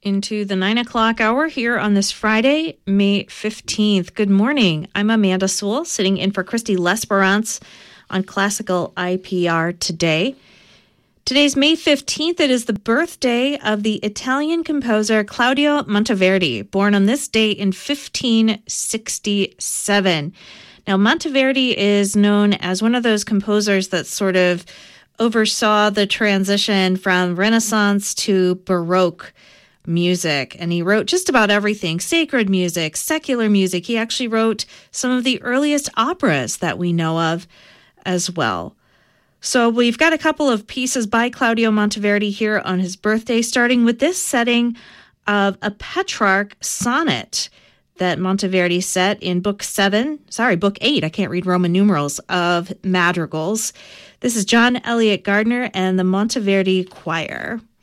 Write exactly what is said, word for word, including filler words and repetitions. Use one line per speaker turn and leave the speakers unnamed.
into the nine o'clock hour here on this Friday, May fifteenth. Good morning. I'm Amanda Sewell, sitting in for Christy L'Esperance on Classical I P R today. Today's May fifteenth. It is the birthday of the Italian composer Claudio Monteverdi, born on this day in fifteen sixty-seven. Now, Monteverdi is known as one of those composers that sort of oversaw the transition from Renaissance to Baroque music, and he wrote just about everything: sacred music, secular music. He actually wrote some of the earliest operas that we know of as well. So we've got a couple of pieces by Claudio Monteverdi here on his birthday, starting with this setting of a Petrarch sonnet that Monteverdi set in book seven, sorry, book eight, I can't read Roman numerals, of madrigals. This is John Eliot Gardner and the Monteverdi Choir.